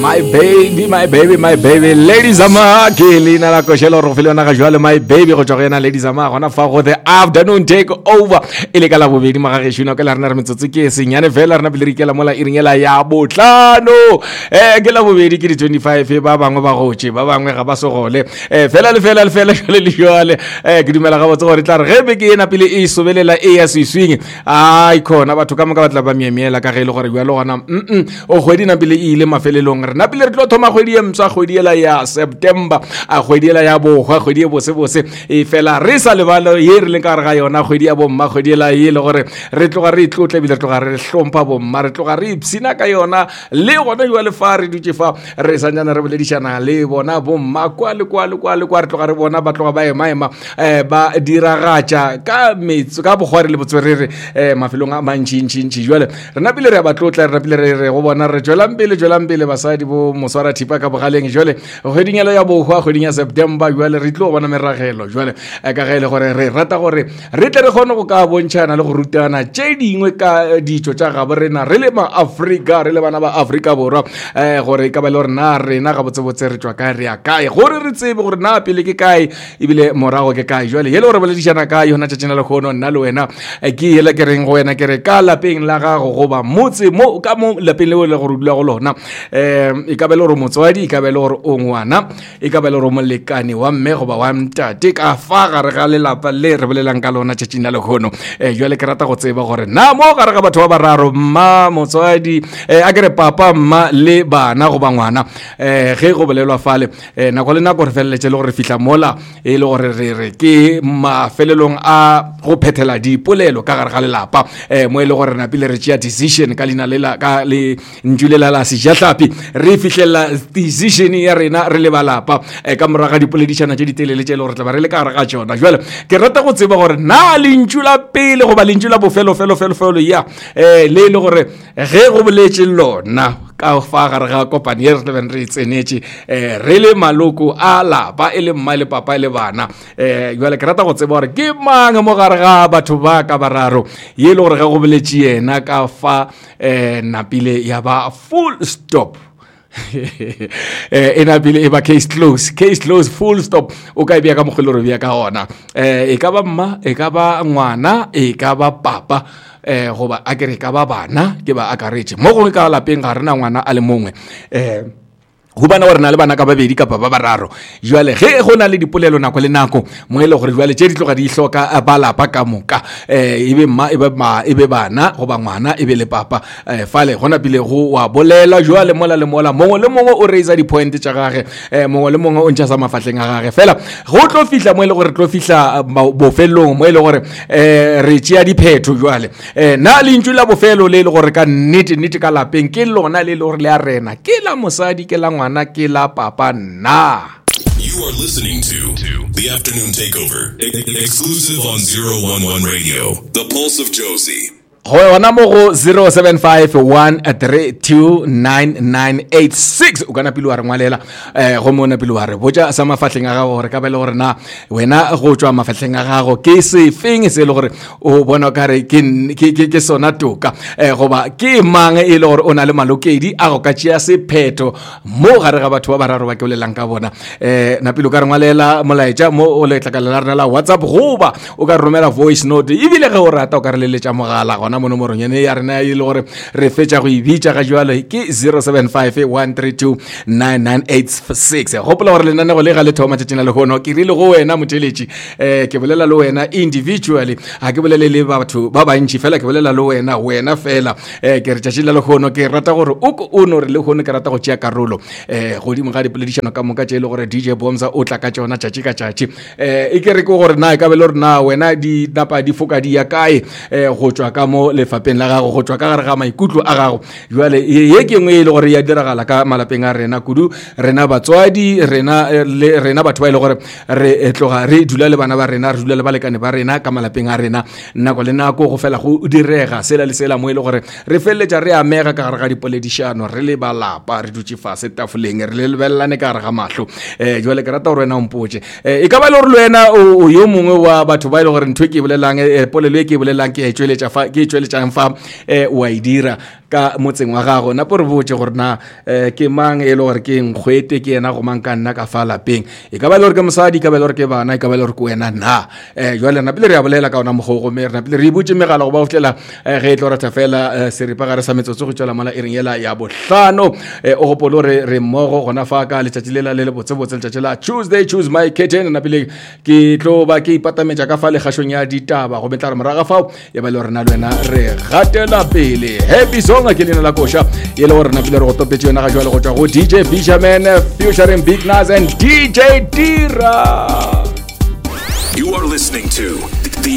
my baby, ladies ama ke lena la koshelo ro felona ga jwale my baby go tswa yena ladies ama gona fa go the afternoon take over ile ka la bobedi magage shino ka la rena re metsotso ke senyane fela rena bile re ikela mola iringela ya botlano ke la bobedi ke di 25 ba bangwe ba gotse ba bangwe ga ba so gole fela jole le jole ke dumela ga botse gore tla re gebe ke ena pele e sobelela e ya siswing ai khona batho ka mo ka batla ba miemiela ka ge ile gore jwalo gona o gwedi na pele ile mafelelong re na pele re tlo thoma gwedi emsa gwedi ela ya September a gwedi ela ya bogwa gwedi e bose e fela re sa lebalo ye re le ka re ga yona gwedi ya bomma gwedi ela ye le gore re tloga re tlotle bile re tloga re hlompa bomma re tloga re ipsina ka yona le gona jwa le fa re dutse fa re sanyana re boledishana le bona bomma kwa re tloga re bona ba tloga ba ema ba diragacha ka metso ka bogware le botswerere mafelong a mantšintši jwale re na pele re ba tlotla re na pele re go bona re tswelang pele basadi bo moswara thipa ka bogaleng jwale gwedinyelo ya bogwa gwedinya September jwale re tlo bona meragelo jwale ka gele gore re rata gore re tle re gone go ka bontšhana le go rutana tše dingwe ka ditšo tša gabo rena re le ma-Africa re le bana ba Afrika borwa gore ka ba le gore na rena ga botsebotse re tswa kae re ya kae gore re tsebe gore na pele ke kae ebile morago ke kae jwale yele gore boledišana ka yona tšatšina le kgono nna le wena ke yele ke reng go wena ke re ka lapeng la gago goba motse mo ka mo lapeng le le gore dula go lona e ka be le gore motswadi e ka be le gore o ngwana e ka be le gore molekane wa mme goba wa ntate ka fa gare ga lelapa le re bolelang ka lona tšatšina le kgono jwale ke rata go tseba gore na mo gare ga batho ba bararo mma motswadi a kere papa mma le bana goba ngwana ge go bolelwa fale nako le nako re feleletse le gore fihla mola e le gore re ke mafelelong a go phethela dipolelo ka gare ga lelapa mo e le gore na pele re tšea decision ka lena lela ka le ntjulela la sejahlapi re fihlela decision ya rena re le balapa ka moraga dipoledišana tše ditelele tše le gore tla ba re le ka gare ga tšona jwale ke rata go tseba gore na lentšu la pele goba lentšu la bofelo ya le le gore ge go boletše lona ka fa gare ga kopane ye re tleben re tsenetše re le maloko a lapa e le mma le papa e le bana jwale ke rata go tseba gore ke mang mo gare ga batho ba ka bararo ye le gore ge go boletše yena ka fa napile ya ba full stop ena pele e ba case close full stop o ka bia ka mogolo re bia ka ona e ka ba mma e ka ba ngwana e ka ba papa goba a kere ka ba bana ke ba akaretše mo gongwe ka lapeng ga rena ngwana a le mongwe go bana gore na le bana ka babedi ka ba bararo jwale ge go na le dipolelo nako le nako mo ile gore jwale tše di tloga di hloka ba lapa ka moka ebe mma ebe bana goba ngwana ebe le papa fale gona pele go wa bolela jwale mola le mola mongwe le mongwe o raise di point tša gage mongwe le mongwe o ntša sa mafatleng a gage fela go tlo fihla mo ile gore tlo fihla bofelong mo ile gore re tšea diphetho jwale na lentšu la bofelo le ile gore ka nnete ka lapeng ke lona le ile gore le a rena ke la mosadi ke la ngwana ke la papa na. You are listening to The Afternoon Takeover, exclusive on 011 Radio, The Pulse of Josie. Go yona mo go 0751329986 o kana pele wa re ngwalela go mona pele wa re botsa sa mafatleng a gago gore ka bele gore na wena go tswa mafatleng a gago ke se feng se le gore o bona ka re ke sona toka goba ke mang e le gore o na le malokedi a go ka tšea sephetho mo gare ga batho ba bararo ba ke bolelang ka bona na pele o ka re ngwalela molaetša mo o le tlakala la rena la WhatsApp goba o ka romela voice note ebile ge o rata o ka re leletša mogala gona mo nomorong yane ya rena e le gore re fetša go ibitša ga jwalo ke 0751329986 gopola gore lenanego le ga le thoma tšatšina le gono ke rile go wena motheletši ke bolela le wena individually ga ke bolele le batho ba bantši fela ke bolela le wena fela ke re tšatšina le gono ke rata gore o no re le gono ke rata go tšea karolo godimo ga dipoledišano ka moka tše e le gore DJ Bomza o tla ka tšona tšatši ka tšatši e ke re ke gore na e ka bele gore na wena di napa di foka di ya kae go tšwa ka mo lefapeng la gago go tswa ka gare ga maikutlo a gago jwale ye ke ngwe ile gore ya diragala ka malapeng a rena kudu rena batswadi rena batho ba ile gore re tloga re dula le bana ba rena re dula le balekane ba rena ka malapeng a rena nako le nako go fela go direga sela le sela mo ile gore re felletša re amega ka gare ga dipoledišano re le balapa re dutše fase tafoleng re le lebelelane ka gare ga mahlo jwale ke rata gore wena o mpotše e ka ba le gore le wena o yo mongwe wa batho ba ile gore ntho e ke bolelang polelo e ke bolelang ke e tšweletšang fa wa e dira ka motseng wa gago na po re botse gore na ke mang e le gore ke nkgwete ke ena go mang ka nna ka fa lapeng e ka ba le gore ke mosadi ka ba le gore ke bana e ka ba le gore ke wena na jwale rena pele re ya bolela ka ona mogogo mme rena pele re botse megala go ba o fitlela ge e tlo rata fela seripa gare sa metsotso go tswela mala e reng ela ya bohlano o gopolo re mmogo gona fa ka letšatši lela le botsebotse letšatši la Tuesday choose my curtain na pele ke tlo ba ke ipatametša ka fa lekgašong ya ditaba go betla re moraga fao e ba le gore na le wena re gatela pele happy song ke lena la kosha e le gore na pele re go topetše yona ga jwale go tšwa go DJ Fisherman featuring Big Nas and DJ Dira. You are listening to